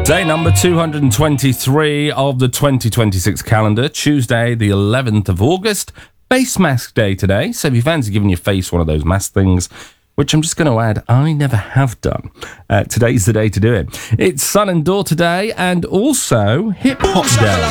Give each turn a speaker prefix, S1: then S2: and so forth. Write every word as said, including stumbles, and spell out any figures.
S1: Day number two hundred twenty-three of the twenty twenty-six calendar, Tuesday the eleventh of August, face mask day today. So if you fancy giving your face one of those mask things, which I'm just going to add, I never have done, uh, today's the day to do it. It's son and daughter day and also hip hop day.